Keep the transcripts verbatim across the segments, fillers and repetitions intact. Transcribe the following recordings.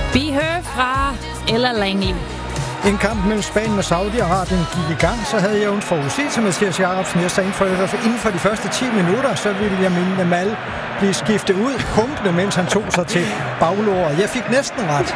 Be Her fra Ella Langley. En kamp mellem Spanien og Saudi-Arabien gik i gang, så havde jeg jo en forudsigelse med Mathias Jacobsen. Jeg sagde, inden for de første ti minutter, så ville Lamine Yamal blive skiftet ud, humpende, mens han tog sig til baglåret. Jeg fik næsten ret.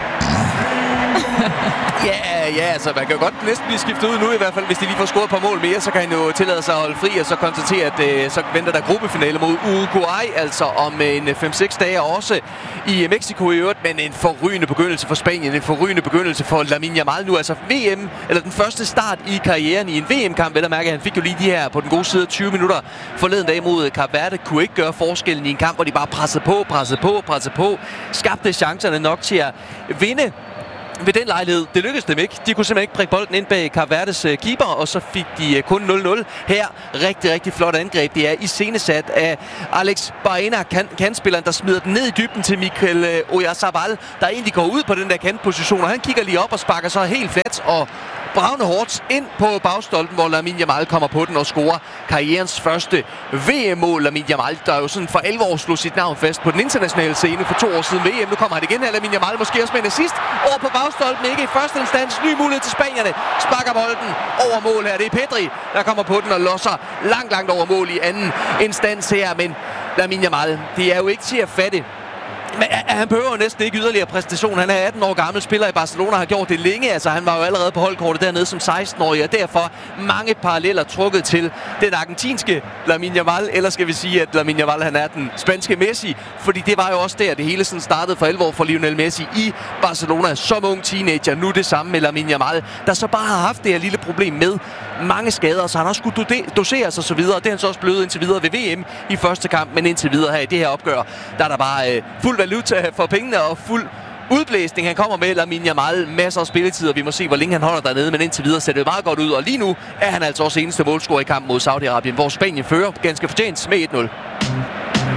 Ja, ja, altså man kan jo godt næsten blive skiftet ud nu i hvert fald. Hvis de lige får scoret et par mål mere, så kan han jo tillade sig at holde fri og så konstatere, at øh, så venter der gruppefinale mod Uruguay, altså om en fem seks dage også i Mexico i øvrigt. Men en forrygende begyndelse for Spanien, en forrygende begyndelse for Lamine Yamal nu. Altså V M, eller den første start i karrieren i en V M-kamp, vel at mærke. Han fik jo lige de her på den gode side tyve minutter forleden dag mod Cape Verde. Kunne ikke gøre forskellen i en kamp, hvor de bare pressede på, pressede på, pressede på. Skabte chancerne nok til at vinde ved den lejlighed. Det lykkedes dem ikke. De kunne simpelthen ikke prikke bolden ind bag Cape Verdes uh, keeper, og så fik de uh, kun nul nul. Her rigtig, rigtig flot angreb. Det er iscenesat af Alex Baena, kan, kantspilleren, der smider den ned i dybden til Mikel uh, Oyarzabal, der egentlig går ud på den der kantposition, og han kigger lige op og sparker så helt flat og bravende hårdt ind på bagstolpen, hvor Lamine Yamal kommer på den og scorer karrierens første V M-mål. Lamine Yamal, der jo sådan for alvor slog sit navn fast på den internationale scene for to år siden V M. Nu kommer han igen her, Lamine Yamal, måske også med en assist over på bagstolpen, ikke i første instans. Ny mulighed til spanierne. Sparker bolden over mål her. Det er Pedri, der kommer på den og losser langt, langt over mål i anden instans her. Men Lamine Yamal, det er jo ikke til at fatte. Men han behøver jo næsten ikke yderligere præstation. Han er atten år gammel, spiller i Barcelona, har gjort det længe. Altså, han var jo allerede på holdkortet dernede som seksten-årig, og derfor mange paralleller trukket til den argentinske Lamine Yamal. Eller skal vi sige, at Lamine Yamal, han er den spanske Messi, fordi det var jo også der, det hele sådan startede for alvor for Lionel Messi i Barcelona som ung teenager. Nu det samme med Lamine Yamal, der så bare har haft det her lille problem med mange skader, så han også skulle dosere sig og så videre. Det er han så også blevet indtil videre ved V M i første kamp, men indtil videre her i det her opgør, der er der bare øh, fuld valuta for pengene og fuld udblæsning. Han kommer med Lamine Yamal, masser af spilletid, og vi må se, hvor længe han holder dernede, men indtil videre ser det meget godt ud, og lige nu er han altså også eneste målscorer i kampen mod Saudi-Arabien, hvor Spanien fører ganske fortjent med et nul.